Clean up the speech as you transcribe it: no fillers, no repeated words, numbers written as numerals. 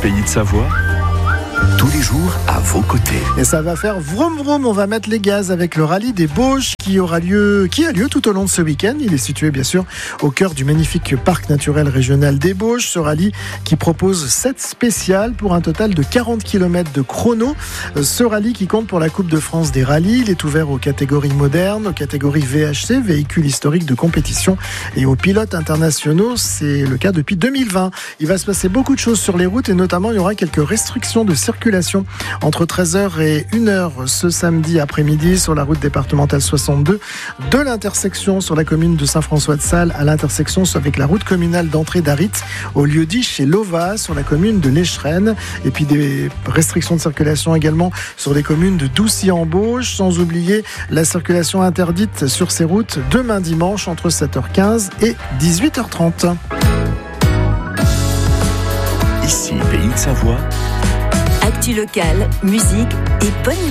Pays de Savoie, tous les jours à vos côtés. Et ça va faire vroom vroom, on va mettre les gaz avec le rallye des Bauges qui a lieu tout au long de ce week-end. Il est situé bien sûr au cœur du magnifique parc naturel régional des Bauges. Ce rallye qui propose 7 spéciales pour un total de 40 km de chrono. Ce rallye qui compte pour la Coupe de France des rallyes, il est ouvert aux catégories modernes, aux catégories VHC, véhicules historiques de compétition, et aux pilotes internationaux. C'est le cas depuis 2020. Il va se passer beaucoup de choses sur les routes et notamment il y aura quelques restrictions de circulation entre 13h et 1h ce samedi après-midi sur la route départementale 62 de l'intersection sur la commune de Saint-François-de-Sales à l'intersection avec la route communale d'entrée d'Arit au lieu-dit chez Lova sur la commune de l'Écheren, et puis des restrictions de circulation également sur les communes de Doucy-en-Bauge, sans oublier la circulation interdite sur ces routes demain dimanche entre 7h15 et 18h30. Ici, Pays de Savoie. Actu locale, musique et bonne humeur.